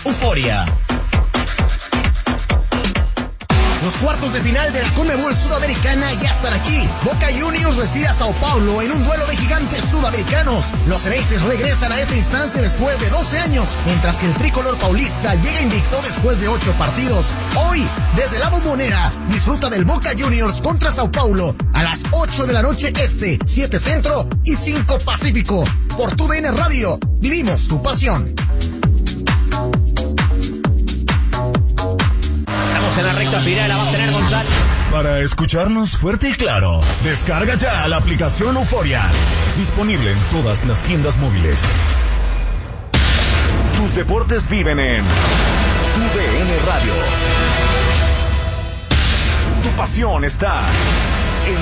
Euforia. Los cuartos de final de la Conmebol Sudamericana ya están aquí. Boca Juniors recibe a Sao Paulo en un duelo de gigantes sudamericanos. Los Ceneices regresan a esta instancia después de 12 años, mientras que el tricolor paulista llega invicto después de 8 partidos. Hoy, desde la Bombonera, disfruta del Boca Juniors contra Sao Paulo a las 8 de la noche este, 7 Centro y 5 Pacífico. Por TUDN Radio, vivimos tu pasión. En la recta final la va a tener González. Para escucharnos fuerte y claro, descarga ya la aplicación Euforia. Disponible en todas las tiendas móviles. Tus deportes viven en TUDN Radio. Tu pasión está en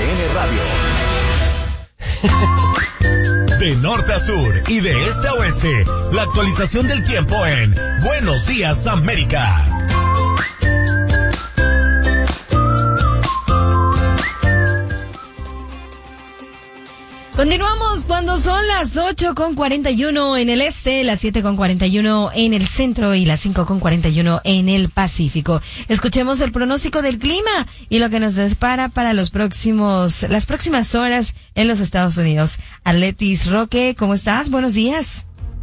TUDN Radio. De norte a sur y de este a oeste, la actualización del tiempo en Buenos Días América. Continuamos cuando son las 8:41 en el este, las 7:41 en el centro y las 5:41 en el Pacífico. Escuchemos el pronóstico del clima y lo que nos depara para las próximas horas en los Estados Unidos. Arletis Roque, ¿cómo estás? Buenos días.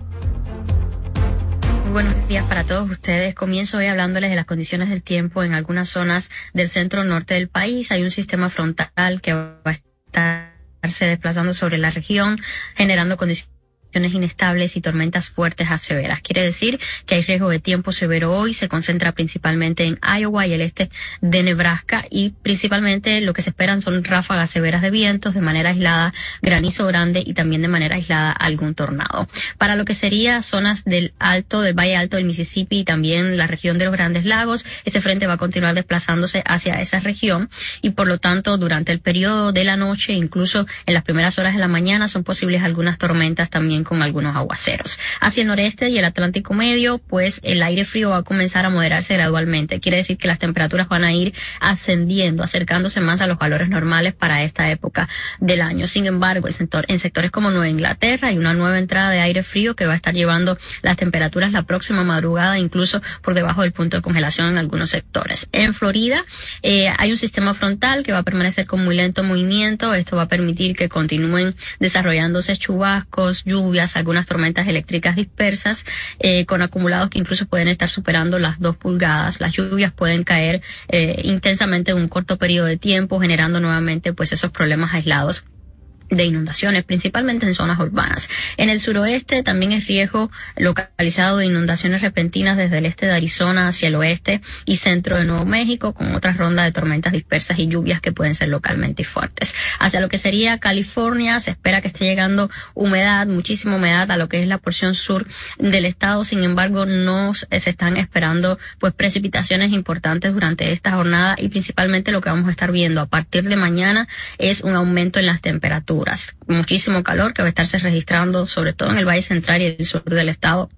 Muy buenos días para todos ustedes. Comienzo hoy hablándoles de las condiciones del tiempo en algunas zonas del centro norte del país. Hay un sistema frontal que va a estarse desplazando sobre la región, generando condiciones inestables y tormentas fuertes a severas. Quiere decir que hay riesgo de tiempo severo hoy. Se concentra principalmente en Iowa y el este de Nebraska, y principalmente lo que se esperan son ráfagas severas de vientos, de manera aislada granizo grande y también de manera aislada algún tornado. Para lo que sería zonas del Valle Alto del Mississippi y también la región de los Grandes Lagos, ese frente va a continuar desplazándose hacia esa región y por lo tanto durante el periodo de la noche, incluso en las primeras horas de la mañana, son posibles algunas tormentas también con algunos aguaceros. Hacia el noreste y el Atlántico Medio, pues el aire frío va a comenzar a moderarse gradualmente. Quiere decir que las temperaturas van a ir ascendiendo, acercándose más a los valores normales para esta época del año. Sin embargo, en sectores como Nueva Inglaterra hay una nueva entrada de aire frío que va a estar llevando las temperaturas la próxima madrugada incluso por debajo del punto de congelación en algunos sectores. En Florida hay un sistema frontal que va a permanecer con muy lento movimiento. Esto va a permitir que continúen desarrollándose chubascos, lluvias, algunas tormentas eléctricas dispersas, con acumulados que incluso pueden estar superando las 2 pulgadas. Las lluvias pueden caer intensamente en un corto periodo de tiempo, generando nuevamente pues esos problemas aislados de inundaciones, principalmente en zonas urbanas. En el suroeste también es riesgo localizado de inundaciones repentinas desde el este de Arizona hacia el oeste y centro de Nuevo México, con otras rondas de tormentas dispersas y lluvias que pueden ser localmente fuertes. Hacia lo que sería California, se espera que esté llegando humedad, muchísima humedad a lo que es la porción sur del estado. Sin embargo, no se están esperando pues precipitaciones importantes durante esta jornada, y principalmente lo que vamos a estar viendo a partir de mañana es un aumento en las temperaturas. Muchísimo calor que va a estarse registrando sobre todo en el Valle Central y el sur del estado,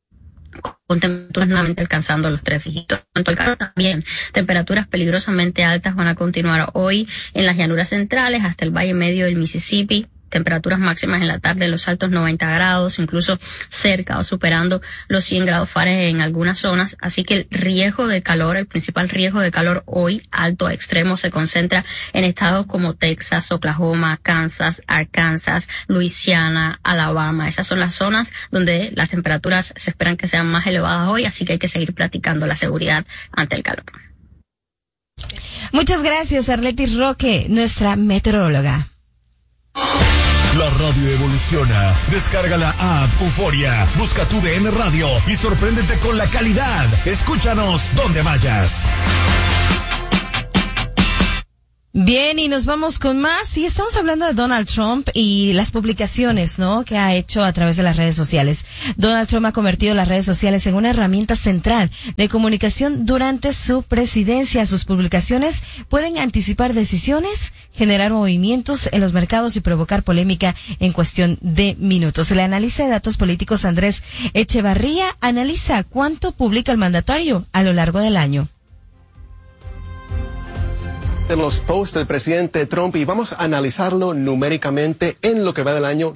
con temperaturas nuevamente alcanzando los 3 dígitos. Tanto el calor también, temperaturas peligrosamente altas van a continuar hoy en las llanuras centrales hasta el Valle Medio del Mississippi. Temperaturas máximas en la tarde de los altos 90 grados, incluso cerca o superando los 100 grados Fahrenheit en algunas zonas. Así que el riesgo de calor, el principal riesgo de calor hoy, alto a extremo, se concentra en estados como Texas, Oklahoma, Kansas, Arkansas, Luisiana, Alabama. Esas son las zonas donde las temperaturas se esperan que sean más elevadas hoy, así que hay que seguir practicando la seguridad ante el calor. Muchas gracias, Arletis Roque, nuestra meteoróloga. La radio evoluciona. Descarga la app Euforia. Busca TUDN Radio y sorpréndete con la calidad. Escúchanos donde vayas. Bien, y nos vamos con más. Y estamos hablando de Donald Trump y las publicaciones, ¿no?, que ha hecho a través de las redes sociales. Donald Trump ha convertido las redes sociales en una herramienta central de comunicación durante su presidencia. Sus publicaciones pueden anticipar decisiones, generar movimientos en los mercados y provocar polémica en cuestión de minutos. El analista de datos políticos Andrés Echevarría analiza cuánto publica el mandatario a lo largo del año. de los posts del presidente Trump y vamos a analizarlo numéricamente en lo que va del año.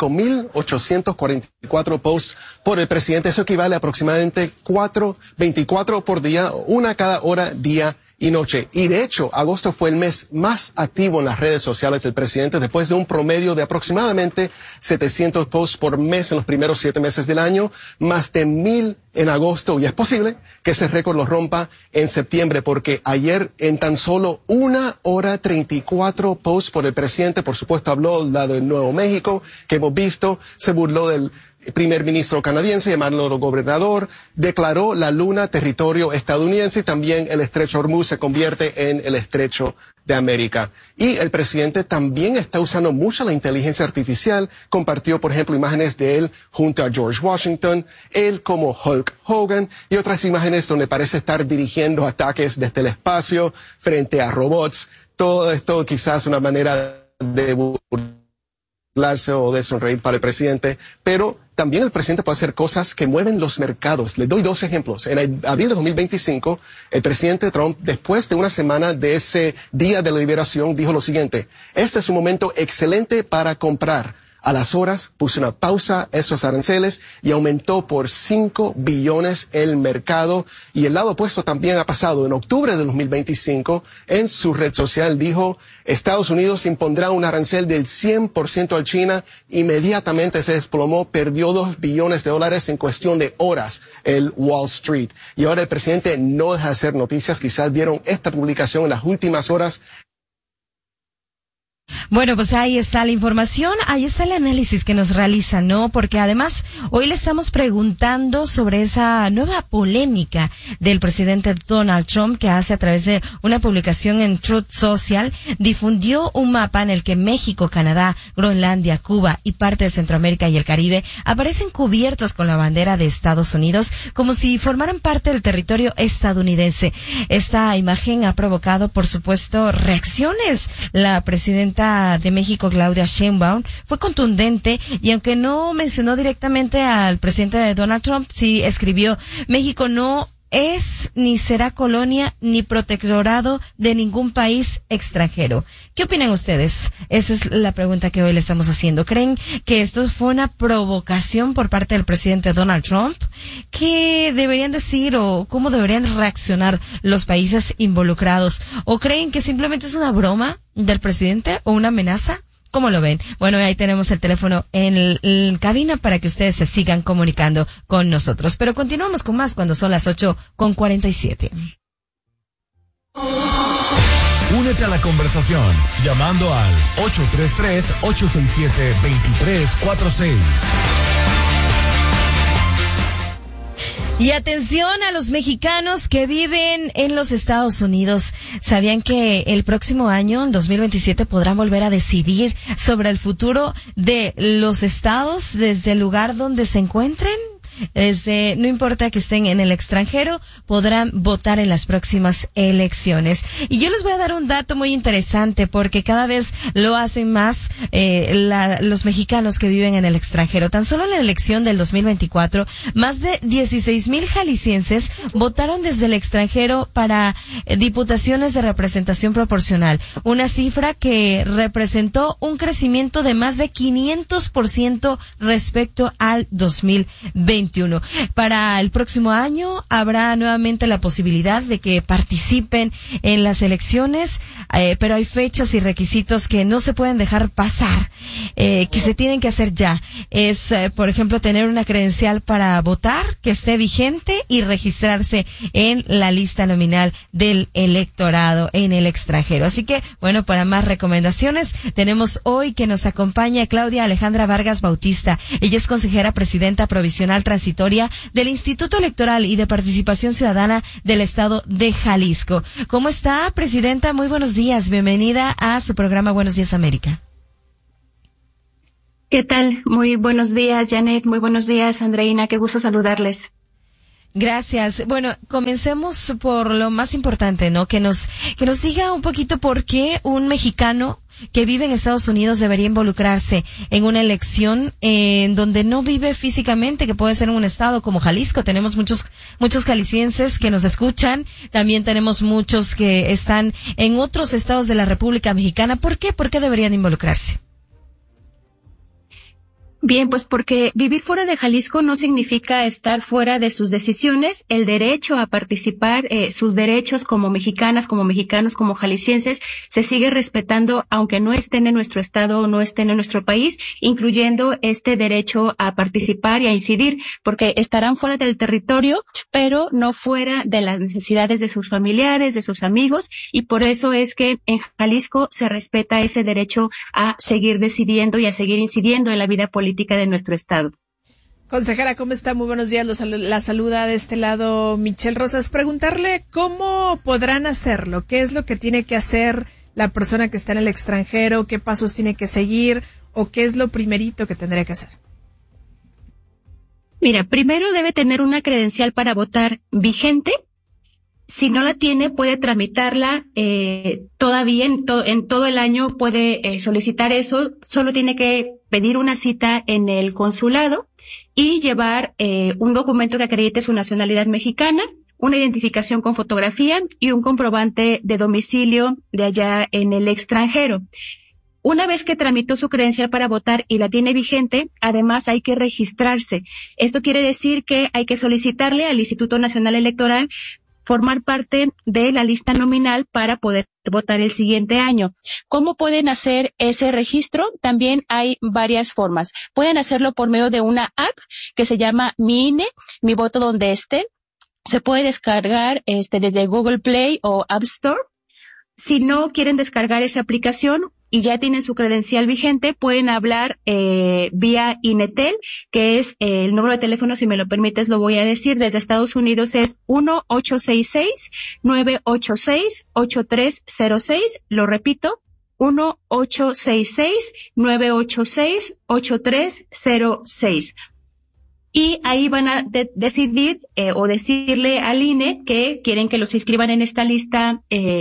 5,844 posts por el presidente. Eso equivale a aproximadamente 24 por día, una cada hora, día y noche. Y de hecho, agosto fue el mes más activo en las redes sociales del presidente después de un promedio de aproximadamente 700 posts por mes en los primeros 7 meses del año, más de 1,000 en agosto. Y es posible que ese récord lo rompa en septiembre porque ayer en tan solo 1 hora 34 posts por el presidente, por supuesto habló de Nuevo México que hemos visto, se burló del primer ministro canadiense, llamándolo gobernador, declaró la luna territorio estadounidense y también el estrecho Hormuz se convierte en el estrecho de América. Y el presidente también está usando mucho la inteligencia artificial, compartió por ejemplo imágenes de él junto a George Washington, él como Hulk Hogan y otras imágenes donde parece estar dirigiendo ataques desde el espacio frente a robots. Todo esto quizás una manera de burlarse o de sonreír para el presidente, pero también el presidente puede hacer cosas que mueven los mercados. Les doy 2 ejemplos. En abril de 2025, el presidente Trump, después de una semana de ese día de la liberación, dijo lo siguiente: este es un momento excelente para comprar. A las horas puso una pausa a esos aranceles y aumentó por 5 billones el mercado. Y el lado opuesto también ha pasado. En octubre de 2025, en su red social dijo, Estados Unidos impondrá un arancel del 100% a China. Inmediatamente se desplomó, perdió $2 billones en cuestión de horas el Wall Street. Y ahora el presidente no deja de hacer noticias. Quizás vieron esta publicación en las últimas horas. Bueno, pues ahí está la información, ahí está el análisis que nos realizan, ¿no? Porque además hoy le estamos preguntando sobre esa nueva polémica del presidente Donald Trump que hace a través de una publicación en Truth Social, difundió un mapa en el que México, Canadá, Groenlandia, Cuba y parte de Centroamérica y el Caribe aparecen cubiertos con la bandera de Estados Unidos como si formaran parte del territorio estadounidense. Esta imagen ha provocado, por supuesto, reacciones. La presidenta de México, Claudia Sheinbaum, fue contundente y aunque no mencionó directamente al presidente de Donald Trump, sí escribió: México no es ni será colonia ni protectorado de ningún país extranjero. ¿Qué opinan ustedes? Esa es la pregunta que hoy le estamos haciendo. ¿Creen que esto fue una provocación por parte del presidente Donald Trump? ¿Qué deberían decir o cómo deberían reaccionar los países involucrados? ¿O creen que simplemente es una broma del presidente o una amenaza? ¿Cómo lo ven? Bueno, ahí tenemos el teléfono en cabina para que ustedes se sigan comunicando con nosotros. Pero continuamos con más cuando son las 8:47. Únete a la conversación llamando al 833-867-2346. Y atención a los mexicanos que viven en los Estados Unidos. ¿Sabían que el próximo año, en 2027, podrán volver a decidir sobre el futuro de los estados desde el lugar donde se encuentren? No importa que estén en el extranjero, podrán votar en las próximas elecciones. Y yo les voy a dar un dato muy interesante porque cada vez lo hacen más los mexicanos que viven en el extranjero. Tan solo en la elección del 2024, más de 16,000 jaliscienses votaron desde el extranjero para diputaciones de representación proporcional. Una cifra que representó un crecimiento de más de 500% respecto al 2021. Para el próximo año habrá nuevamente la posibilidad de que participen en las elecciones, pero hay fechas y requisitos que no se pueden dejar pasar, que se tienen que hacer ya. Es, por ejemplo, tener una credencial para votar que esté vigente y registrarse en la lista nominal del electorado en el extranjero. Así que, bueno, para más recomendaciones, tenemos hoy que nos acompaña Claudia Alejandra Vargas Bautista. Ella es consejera presidenta provisional transitoria del Instituto Electoral y de Participación Ciudadana del Estado de Jalisco. ¿Cómo está, presidenta? Muy buenos días. Bienvenida a su programa Buenos Días América. ¿Qué tal? Muy buenos días, Janet. Muy buenos días, Andreina. Qué gusto saludarles. Gracias. Bueno, comencemos por lo más importante, ¿no? Que nos diga un poquito por qué un mexicano que vive en Estados Unidos debería involucrarse en una elección en donde no vive físicamente, que puede ser en un estado como Jalisco? Tenemos muchos jaliscienses que nos escuchan, también tenemos muchos que están en otros estados de la República Mexicana. ¿Por qué? ¿Por qué deberían involucrarse? Bien, pues porque vivir fuera de Jalisco no significa estar fuera de sus decisiones. El derecho a participar, sus derechos como mexicanas, como mexicanos, como jaliscienses, se sigue respetando aunque no estén en nuestro estado o no estén en nuestro país, incluyendo este derecho a participar y a incidir, porque estarán fuera del territorio, pero no fuera de las necesidades de sus familiares, de sus amigos, y por eso es que en Jalisco se respeta ese derecho a seguir decidiendo y a seguir incidiendo en la vida política de nuestro estado. Consejera, ¿cómo está? Muy buenos días. La saluda de este lado Michelle Rosas. Preguntarle cómo podrán hacerlo, qué es lo que tiene que hacer la persona que está en el extranjero, qué pasos tiene que seguir o qué es lo primerito que tendría que hacer. Mira, primero debe tener una credencial para votar vigente. Si no la tiene, puede tramitarla todavía en todo el año, puede solicitar eso. Solo tiene que pedir una cita en el consulado y llevar un documento que acredite su nacionalidad mexicana, una identificación con fotografía y un comprobante de domicilio de allá en el extranjero. Una vez que tramitó su credencial para votar y la tiene vigente, además hay que registrarse. Esto quiere decir que hay que solicitarle al Instituto Nacional Electoral formar parte de la lista nominal para poder votar el siguiente año. ¿Cómo pueden hacer ese registro? También hay varias formas. Pueden hacerlo por medio de una app que se llama Mi INE, Mi Voto Donde Esté. Se puede descargar desde Google Play o App Store. Si no quieren descargar esa aplicación y ya tienen su credencial vigente, pueden hablar vía Inetel, que es el número de teléfono, si me lo permites, lo voy a decir, desde Estados Unidos es 1-866-986-8306. Lo repito, 1-866-986-8306. Y ahí van a decidir o decirle al INE que quieren que los inscriban en esta lista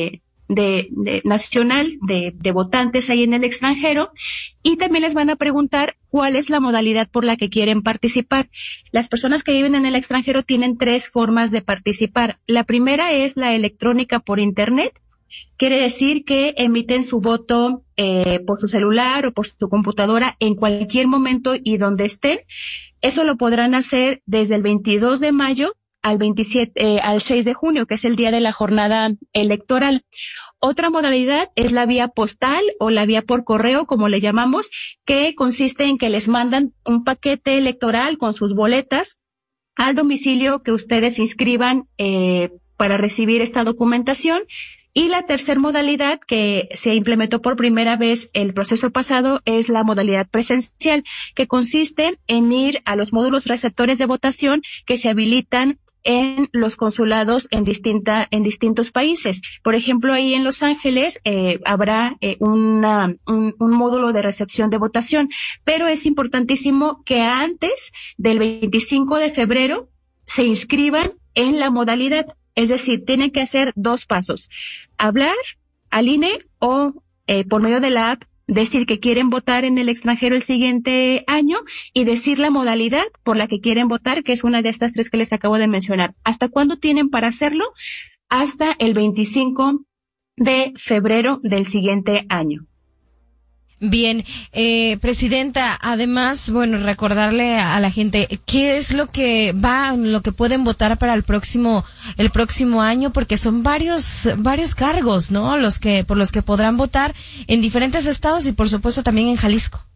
nacional de votantes ahí en el extranjero, y también les van a preguntar cuál es la modalidad por la que quieren participar. Las personas que viven en el extranjero tienen 3 formas de participar. La primera es la electrónica por internet. Quiere decir que emiten su voto por su celular o por su computadora en cualquier momento y donde estén. Eso lo podrán hacer desde el 22 de mayo al 6 de junio, que es el día de la jornada electoral. Otra modalidad es la vía postal o la vía por correo, como le llamamos, que consiste en que les mandan un paquete electoral con sus boletas al domicilio que ustedes inscriban para recibir esta documentación. Y la tercera modalidad que se implementó por primera vez el proceso pasado es la modalidad presencial, que consiste en ir a los módulos receptores de votación que se habilitan en los consulados en distintos países. Por ejemplo, ahí en Los Ángeles habrá un módulo de recepción de votación, pero es importantísimo que antes del 25 de febrero se inscriban en la modalidad. Es decir, tienen que hacer 2 pasos. Hablar al INE o por medio de la app decir que quieren votar en el extranjero el siguiente año y decir la modalidad por la que quieren votar, que es una de estas 3 que les acabo de mencionar. ¿Hasta cuándo tienen para hacerlo? Hasta el 25 de febrero del siguiente año. Bien, presidenta, además, bueno, recordarle a la gente qué es lo que pueden votar para el próximo año, porque son varios cargos, ¿no? Por los que podrán votar en diferentes estados y por supuesto también en Jalisco.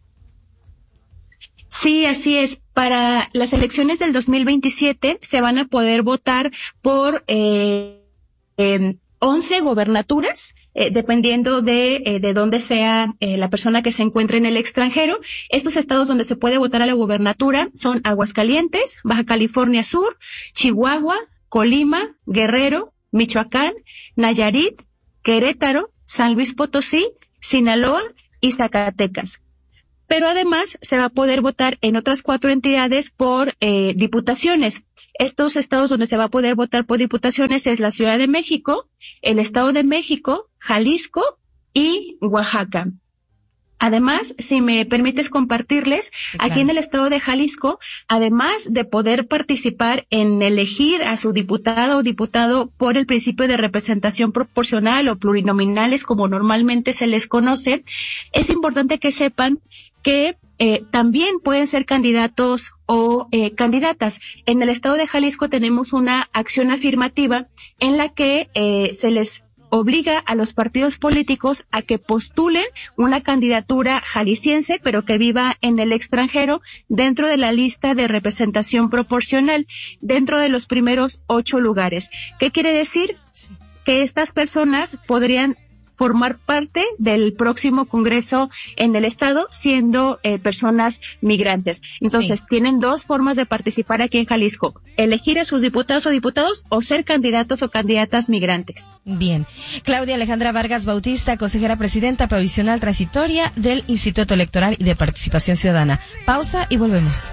Sí, así es. Para las elecciones del 2027 se van a poder votar por 11 gobernaturas, dependiendo de dónde sea la persona que se encuentre en el extranjero. Estos estados donde se puede votar a la gobernatura son Aguascalientes, Baja California Sur, Chihuahua, Colima, Guerrero, Michoacán, Nayarit, Querétaro, San Luis Potosí, Sinaloa y Zacatecas. Pero además se va a poder votar en otras 4 entidades por diputaciones. Estos estados donde se va a poder votar por diputaciones es la Ciudad de México, el Estado de México, Jalisco y Oaxaca. Además, si me permites compartirles, aquí en el estado de Jalisco, además de poder participar en elegir a su diputado o diputado por el principio de representación proporcional o plurinominales, como normalmente se les conoce, es importante que sepan que también pueden ser candidatos o candidatas. En el estado de Jalisco tenemos una acción afirmativa en la que se les obliga a los partidos políticos a que postulen una candidatura jalisciense, pero que viva en el extranjero, dentro de la lista de representación proporcional, dentro de los primeros 8 lugares. ¿Qué quiere decir? Que estas personas podrían formar parte del próximo Congreso en el Estado, siendo personas migrantes. Entonces, tienen 2 formas de participar aquí en Jalisco: elegir a sus diputados o diputados, o ser candidatos o candidatas migrantes. Bien. Claudia Alejandra Vargas Bautista, consejera presidenta provisional transitoria del Instituto Electoral y de Participación Ciudadana. Pausa y volvemos.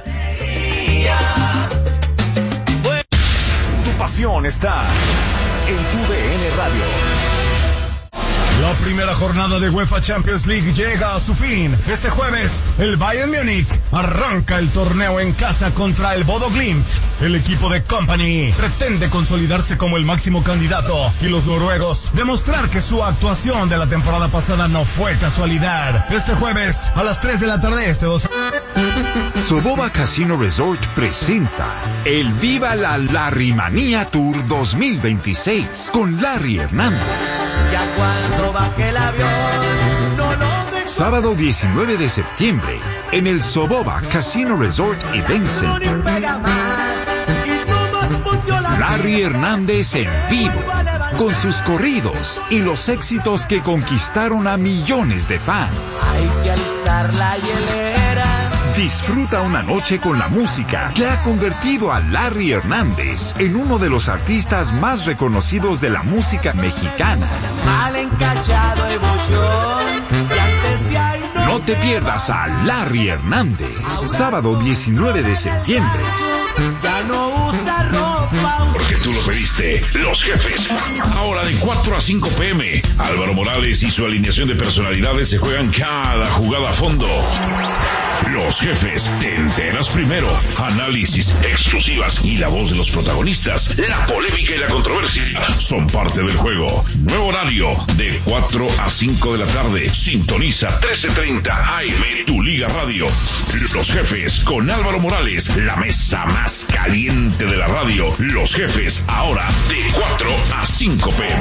Tu pasión está en tu DN Radio. La primera jornada de UEFA Champions League llega a su fin. Este jueves, el Bayern Múnich arranca el torneo en casa contra el Bodo Glimt. El equipo de Kompany pretende consolidarse como el máximo candidato y los noruegos demostrar que su actuación de la temporada pasada no fue casualidad. Este jueves, a las 3 de la tarde, Soboba Casino Resort presenta el Viva la Larrymanía Tour 2026 con Larry Hernández. Ya cuando baje el avión, Sábado 19 de septiembre en el Soboba Casino Resort Event Center. Larry Hernández en vivo, con sus corridos y los éxitos que conquistaron a millones de fans. Hay que alistar la hielera. Disfruta una noche con la música que ha convertido a Larry Hernández en uno de los artistas más reconocidos de la música mexicana. Mal encachado el bochón, y antes de ahí No te pierdas a Larry Hernández, sábado 19 de septiembre. ya no usa ropa. Porque tú lo pediste, Los Jefes. Ahora de 4 a 5 p.m. Álvaro Morales y su alineación de personalidades se juegan cada jugada a fondo. Los Jefes, te enteras primero. Análisis, exclusivas y la voz de los protagonistas. La polémica y la controversia son parte del juego. Nuevo horario de 4 a 5 de la tarde. Sintoniza 1330 AM, tu Liga Radio. Los Jefes con Álvaro Morales, la mesa más caliente de la radio. Los Jefes, ahora de 4 a 5 p.m.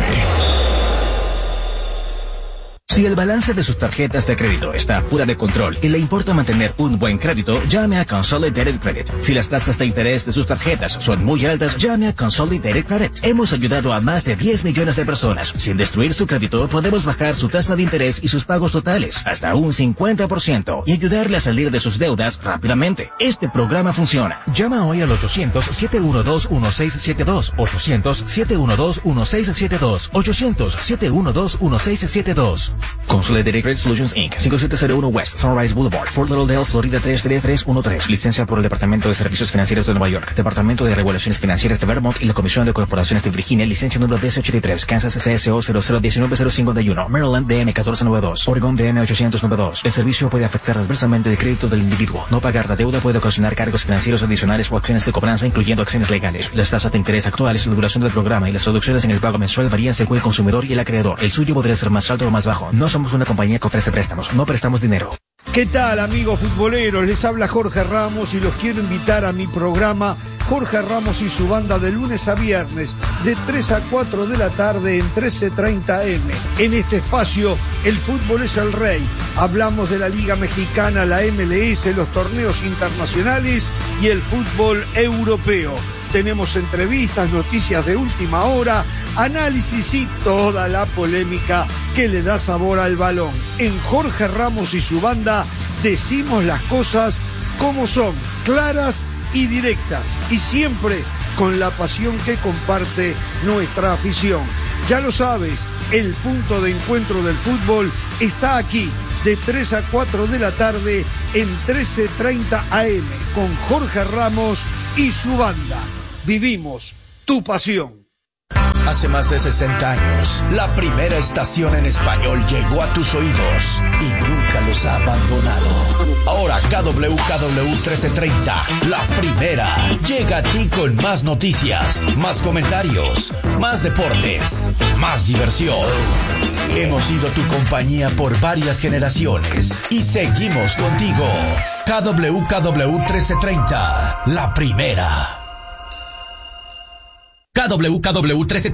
Si el balance de sus tarjetas de crédito está fuera de control y le importa mantener un buen crédito, llame a Consolidated Credit. Si las tasas de interés de sus tarjetas son muy altas, llame a Consolidated Credit. Hemos ayudado a más de 10 millones de personas. Sin destruir su crédito, podemos bajar su tasa de interés y sus pagos totales hasta un 50% y ayudarle a salir de sus deudas rápidamente. Este programa funciona. Llama hoy al 800-712-1672. 800-712-1672. 800-712-1672. Consolidated Credit Solutions Inc. 5701 West Sunrise Boulevard, Fort Lauderdale, Florida 33313. Licencia por el Departamento de Servicios Financieros de Nueva York, Departamento de Regulaciones Financieras de Vermont y la Comisión de Corporaciones de Virginia. Licencia número 1083. Kansas CSO 0019051. Maryland DM 1492. Oregon DM 892. El servicio puede afectar adversamente el crédito del individuo. No pagar la deuda puede ocasionar cargos financieros adicionales o acciones de cobranza, incluyendo acciones legales. Las tasas de interés actuales, la duración del programa y las reducciones en el pago mensual varían según el consumidor y el acreedor. El suyo podría ser más alto o más bajo. No somos una compañía que ofrece préstamos, no prestamos dinero. ¿Qué tal, amigos futboleros? Les habla Jorge Ramos y los quiero invitar a mi programa Jorge Ramos y su banda de lunes a viernes de 3 a 4 de la tarde en 13:30 AM. En este espacio, el fútbol es el rey. Hablamos de la Liga Mexicana, la MLS, los torneos internacionales y el fútbol europeo. Tenemos entrevistas, noticias de última hora, análisis y toda la polémica que le da sabor al balón. En Jorge Ramos y su banda decimos las cosas como son, claras y directas, y siempre con la pasión que comparte nuestra afición. Ya lo sabes, el punto de encuentro del fútbol está aquí, de 3 a 4 de la tarde en 13:30 AM, con Jorge Ramos y su banda. Vivimos tu pasión. Hace más de 60 años, la primera estación en español llegó a tus oídos y nunca los ha abandonado. Ahora KWKW 1330, la primera, llega a ti con más noticias, más comentarios, más deportes, más diversión. Hemos sido tu compañía por varias generaciones y seguimos contigo. KWKW 1330, la primera. KWKW 1330.